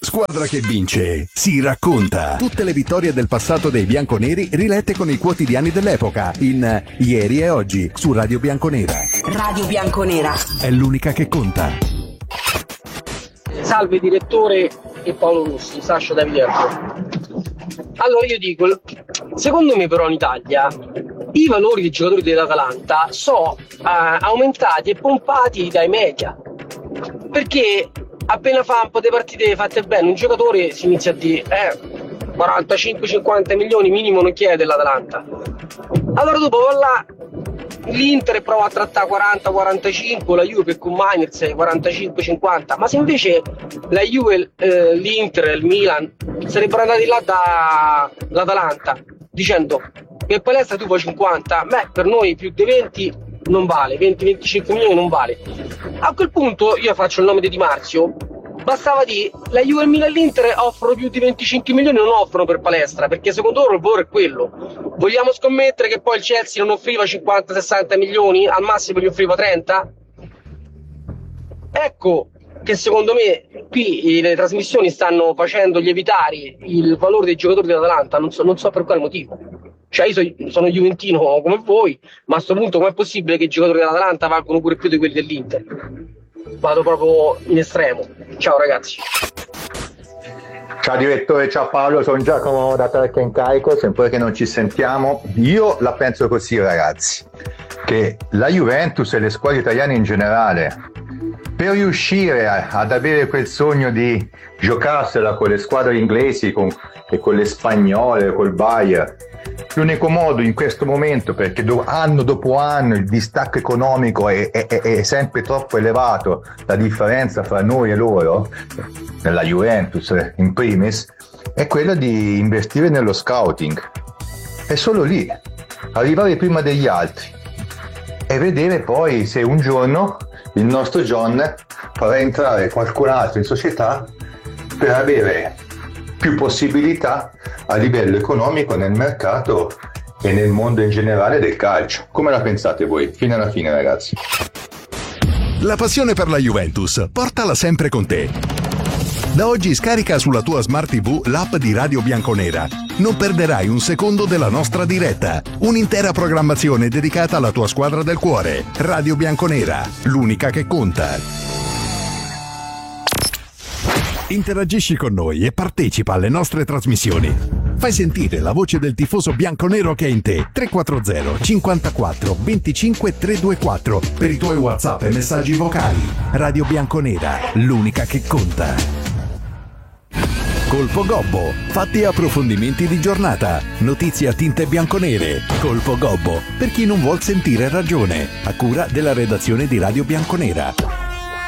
squadra che vince si racconta. Tutte le vittorie del passato dei bianconeri rilette con i quotidiani dell'epoca in Ieri e Oggi su Radio Bianconera. Radio Bianconera È l'unica che conta. Salve direttore e Paolo Rossi, Sascio da Viterbo. Allora io dico, secondo me però in Italia i valori dei giocatori dell'Atalanta sono aumentati e pompati dai media, perché appena fa un po' di partite fatte bene un giocatore si inizia a dire 45-50 milioni minimo non chiede l'Atalanta. Allora dopo va là l'Inter prova a trattare 40-45, la Juve con Mainz 45-50, ma se invece la Juve, l'Inter, il Milan sarebbero andati là dall'Atalanta dicendo che palestra tu vuoi 50, per noi più di 20 non vale, 20-25 milioni non vale. A quel punto io faccio il nome di Di Marzio, bastava dire la Juve, il Milan e l'Inter offrono più di 25 milioni, non offrono per palestra, perché secondo loro il valore è quello. Vogliamo scommettere che poi il Chelsea non offriva 50-60 milioni, al massimo gli offriva 30? Ecco che secondo me qui le trasmissioni stanno facendo lievitare il valore dei giocatori dell'Atalanta, non so per quale motivo. Cioè io sono juventino come voi, ma a questo punto com'è possibile che i giocatori dell'Atalanta valgono pure più di quelli dell'Inter? Vado proprio in estremo. Ciao ragazzi. Ciao direttore, ciao Paolo, sono Giacomo da Tarca Incarico, sempre che non ci sentiamo. Io la penso così ragazzi, che la Juventus e le squadre italiane in generale, per riuscire ad avere quel sogno di giocarsela con le squadre inglesi e con le spagnole, col Bayern, l'unico modo in questo momento, perché anno dopo anno il distacco economico è sempre troppo elevato, la differenza fra noi e loro, nella Juventus in primis, è quella di investire nello scouting. È solo lì, arrivare prima degli altri e vedere poi se un giorno il nostro John farà entrare qualcun altro in società per avere più possibilità a livello economico nel mercato e nel mondo in generale del calcio. Come la pensate voi? Fino alla fine ragazzi. La passione per la Juventus, portala sempre con te. Da oggi scarica sulla tua Smart TV l'app di Radio Bianconera. Non perderai un secondo della nostra diretta. Un'intera programmazione dedicata alla tua squadra del cuore. Radio Bianconera, l'unica che conta. Interagisci con noi e partecipa alle nostre trasmissioni. Fai sentire la voce del tifoso bianconero che è in te. 340 54 25 324 per i tuoi WhatsApp e messaggi vocali. Radio Bianconera, l'unica che conta. Colpo Gobbo, fatti e approfondimenti di giornata, notizie a tinte bianconere. Colpo Gobbo, per chi non vuol sentire ragione, a cura della redazione di Radio Bianconera.